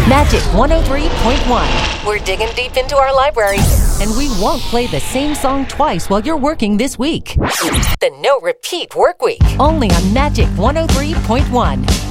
Magic 103.1. We're digging deep into our library, and we won't play the same song twice while you're working this week. The No Repeat Work Week, only on Magic 103.1.